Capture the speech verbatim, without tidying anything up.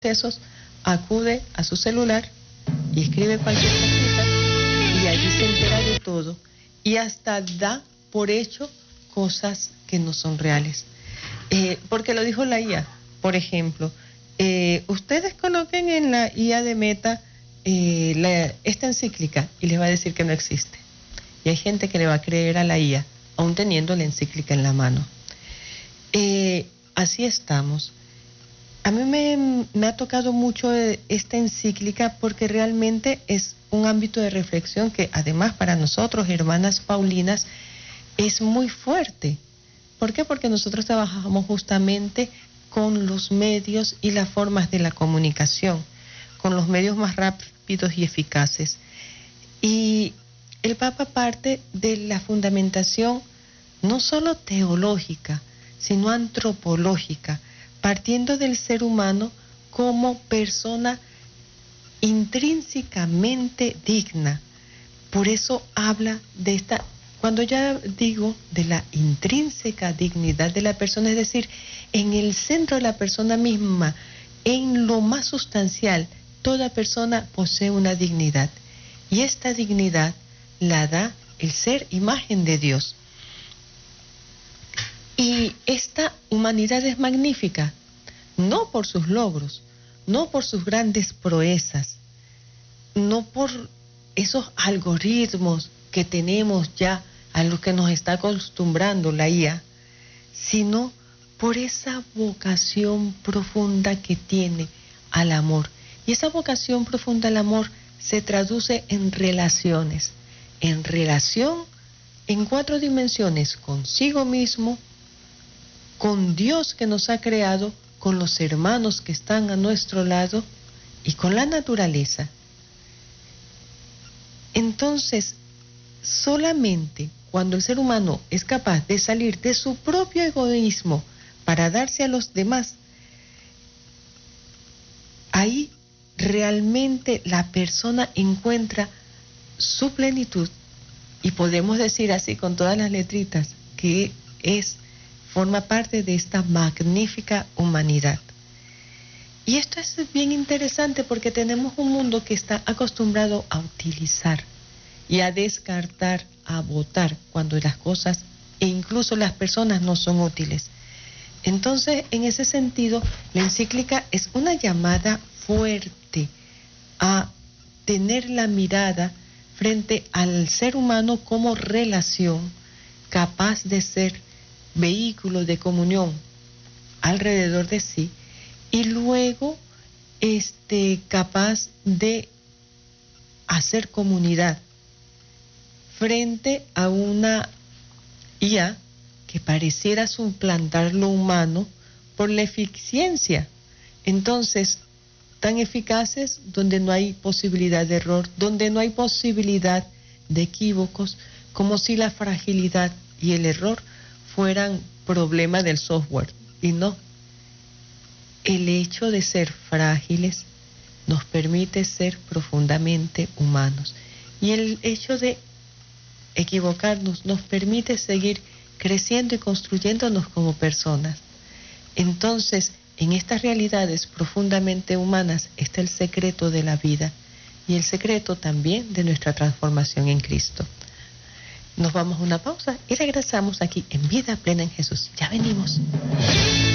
esos, acude a su celular y escribe cualquier cosita y allí se entera de todo y hasta da por hecho cosas que no son reales. Eh, porque lo dijo la I A, por ejemplo, eh, ustedes coloquen en la I A de Meta eh, la, esta encíclica y les va a decir que no existe. Y hay gente que le va a creer a la I A, aún teniendo la encíclica en la mano. Eh, así estamos. A mí me, me ha tocado mucho esta encíclica porque realmente es un ámbito de reflexión que además para nosotros, hermanas paulinas, es muy fuerte. ¿Por qué? Porque nosotros trabajamos justamente con los medios y las formas de la comunicación, con los medios más rápidos y eficaces. Y el Papa parte de la fundamentación no solo teológica, sino antropológica, partiendo del ser humano como persona intrínsecamente digna. Por eso habla de esta, cuando ya digo de la intrínseca dignidad de la persona, es decir, en el centro de la persona misma, en lo más sustancial, toda persona posee una dignidad. Y esta dignidad la da el ser imagen de Dios. Y esta humanidad es magnífica, no por sus logros, no por sus grandes proezas, no por esos algoritmos que tenemos ya a los que nos está acostumbrando la I A, sino por esa vocación profunda que tiene al amor. Y esa vocación profunda al amor se traduce en relaciones, en relación en cuatro dimensiones, consigo mismo, con Dios que nos ha creado, con los hermanos que están a nuestro lado y con la naturaleza. Entonces, solamente cuando el ser humano es capaz de salir de su propio egoísmo para darse a los demás, ahí realmente la persona encuentra su plenitud y podemos decir así con todas las letritas que es forma parte de esta magnífica humanidad. Y esto es bien interesante porque tenemos un mundo que está acostumbrado a utilizar y a descartar, a votar cuando las cosas e incluso las personas no son útiles. Entonces, en ese sentido, la encíclica es una llamada fuerte a tener la mirada frente al ser humano como relación capaz de ser vehículo de comunión alrededor de sí y luego este, capaz de hacer comunidad frente a una I A que pareciera suplantar lo humano por la eficiencia. Entonces, tan eficaces donde no hay posibilidad de error, donde no hay posibilidad de equívocos, como si la fragilidad y el error fueran problema del software. Y no. El hecho de ser frágiles nos permite ser profundamente humanos. Y el hecho de equivocarnos nos permite seguir creciendo y construyéndonos como personas. Entonces, en estas realidades profundamente humanas está el secreto de la vida y el secreto también de nuestra transformación en Cristo. Nos vamos a una pausa y regresamos aquí en Vida Plena en Jesús. Ya venimos.